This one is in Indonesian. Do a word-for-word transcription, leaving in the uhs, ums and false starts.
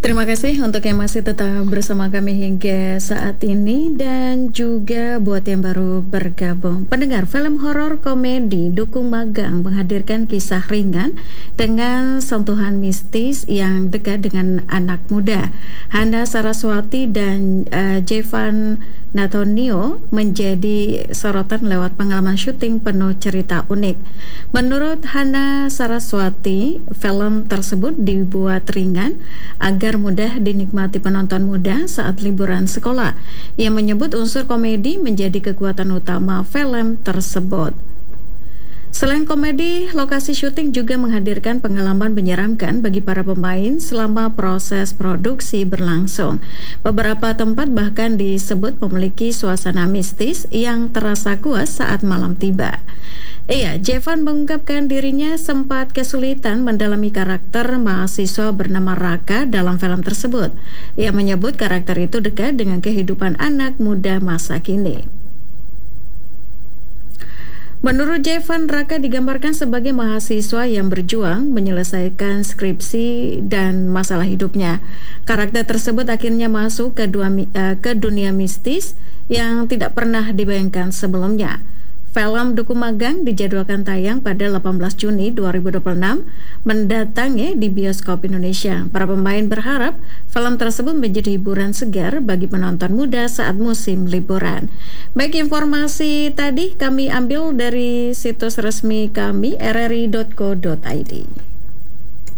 Terima kasih untuk yang masih tetap bersama kami hingga saat ini dan juga buat yang baru bergabung. Pendengar, film horor komedi Dukung Magang menghadirkan kisah ringan dengan sentuhan mistis yang dekat dengan anak muda. Hana Saraswati dan uh, Jevan Nathonio menjadi sorotan lewat pengalaman syuting penuh cerita unik. Menurut Hana Saraswati, film tersebut dibuat ringan agar mudah dinikmati penonton muda saat liburan sekolah. Ia menyebut unsur komedi menjadi kekuatan utama film tersebut. Selain komedi, lokasi syuting juga menghadirkan pengalaman menyeramkan bagi para pemain selama proses produksi berlangsung. Beberapa tempat bahkan disebut memiliki suasana mistis yang terasa kuat saat malam tiba. Iya, Jevan mengungkapkan dirinya sempat kesulitan mendalami karakter mahasiswa bernama Raka dalam film tersebut. Ia menyebut karakter itu dekat dengan kehidupan anak muda masa kini. Menurut Jevan, Raka digambarkan sebagai mahasiswa yang berjuang menyelesaikan skripsi dan masalah hidupnya. Karakter tersebut akhirnya masuk ke, dua, uh, ke dunia mistis yang tidak pernah dibayangkan sebelumnya. Film Dukung Magang dijadwalkan tayang pada delapan belas Juni dua ribu dua puluh enam mendatang ya di bioskop Indonesia. Para pemain berharap film tersebut menjadi hiburan segar bagi penonton muda saat musim liburan. Baik, informasi tadi kami ambil dari situs resmi kami r r i dot co dot i d.